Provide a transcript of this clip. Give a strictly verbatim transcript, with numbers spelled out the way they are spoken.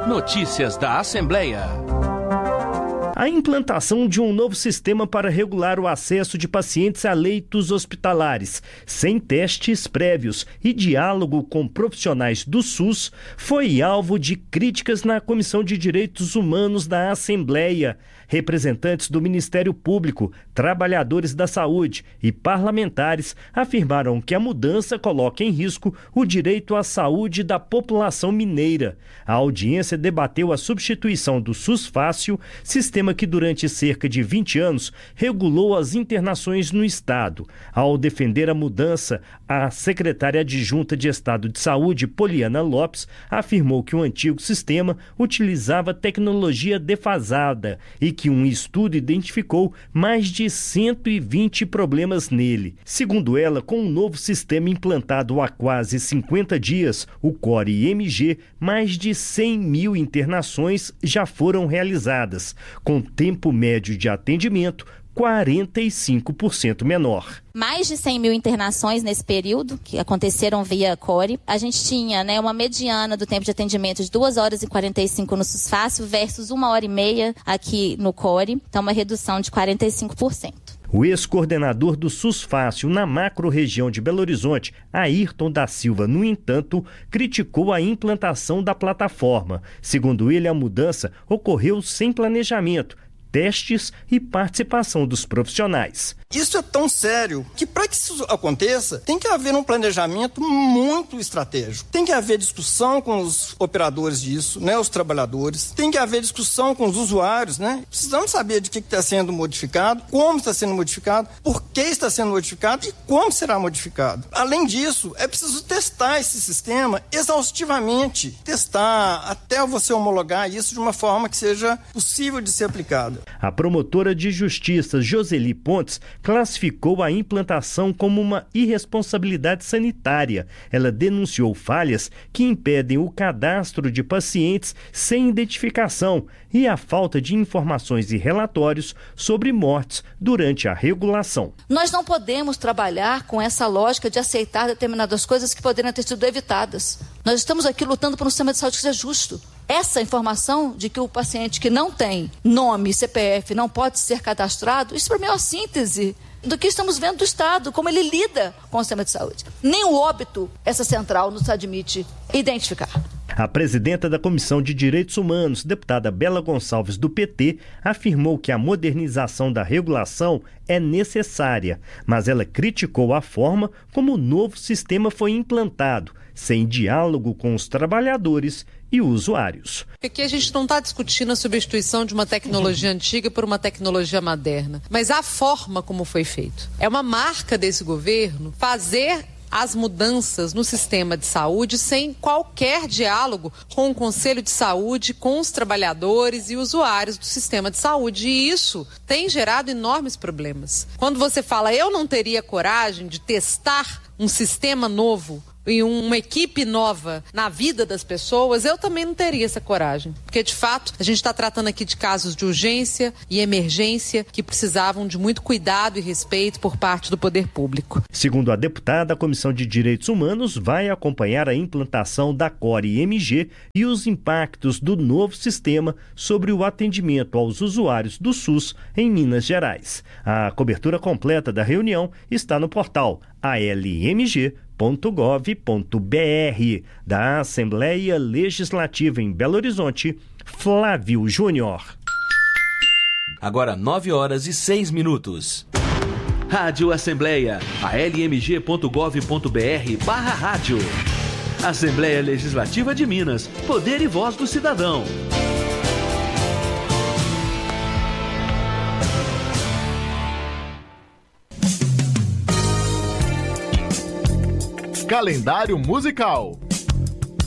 Notícias da Assembleia. A implantação de um novo sistema para regular o acesso de pacientes a leitos hospitalares, sem testes prévios e diálogo com profissionais do SUS, foi alvo de críticas na Comissão de Direitos Humanos da Assembleia. Representantes do Ministério Público, trabalhadores da saúde e parlamentares afirmaram que a mudança coloca em risco o direito à saúde da população mineira. A audiência debateu a substituição do SUS Fácil, sistema que durante cerca de vinte anos regulou as internações no estado. Ao defender a mudança, a secretária adjunta de Estado de Saúde, Poliana Lopes, afirmou que o antigo sistema utilizava tecnologia defasada e que um estudo identificou mais de cento e vinte problemas nele. Segundo ela, com um novo sistema implantado há quase cinquenta dias, o Core M G, mais de cem mil internações já foram realizadas, com tempo médio de atendimento quarenta e cinco por cento menor. Mais de cem mil internações nesse período, que aconteceram via Core. A gente tinha né, uma mediana do tempo de atendimento de duas horas e quarenta e cinco no SUS Fácil versus uma hora e meia aqui no Core. Então, uma redução de quarenta e cinco por cento. O ex-coordenador do SUS Fácil na macro-região de Belo Horizonte, Ayrton da Silva, no entanto, criticou a implantação da plataforma. Segundo ele, a mudança ocorreu sem planejamento, testes e participação dos profissionais. Isso é tão sério que, para que isso aconteça, tem que haver um planejamento muito estratégico. Tem que haver discussão com os operadores disso, né, os trabalhadores. Tem que haver discussão com os usuários, né? Precisamos saber de que está sendo modificado, como está sendo modificado, por que está sendo modificado e como será modificado. Além disso, é preciso testar esse sistema exaustivamente. Testar até você homologar isso de uma forma que seja possível de ser aplicada. A promotora de justiça, Joseli Pontes, classificou a implantação como uma irresponsabilidade sanitária. Ela denunciou falhas que impedem o cadastro de pacientes sem identificação e a falta de informações e relatórios sobre mortes durante a regulação. Nós não podemos trabalhar com essa lógica de aceitar determinadas coisas que poderiam ter sido evitadas. Nós estamos aqui lutando por um sistema de saúde que seja justo. Essa informação de que o paciente que não tem nome, C P F, não pode ser cadastrado, isso para mim é uma síntese do que estamos vendo do Estado, como ele lida com o sistema de saúde. Nem o óbito essa central nos admite identificar. A presidenta da Comissão de Direitos Humanos, deputada Bela Gonçalves, do P T, afirmou que a modernização da regulação é necessária, mas ela criticou a forma como o novo sistema foi implantado, sem diálogo com os trabalhadores e usuários. Aqui a gente não está discutindo a substituição de uma tecnologia antiga por uma tecnologia moderna, mas a forma como foi feito. É uma marca desse governo fazer as mudanças no sistema de saúde sem qualquer diálogo com o Conselho de Saúde, com os trabalhadores e usuários do sistema de saúde. E isso tem gerado enormes problemas. Quando você fala, eu não teria coragem de testar um sistema novo e uma equipe nova na vida das pessoas, eu também não teria essa coragem. Porque, de fato, a gente está tratando aqui de casos de urgência e emergência que precisavam de muito cuidado e respeito por parte do poder público. Segundo a deputada, a Comissão de Direitos Humanos vai acompanhar a implantação da Core M G e os impactos do novo sistema sobre o atendimento aos usuários do SUS em Minas Gerais. A cobertura completa da reunião está no portal a l m g ponto gov ponto b r. Da Assembleia Legislativa em Belo Horizonte, Flávio Júnior. Agora nove horas e seis minutos. Rádio Assembleia, a l m g ponto gov ponto b r barra rádio. Assembleia Legislativa de Minas, poder e voz do cidadão. Calendário musical.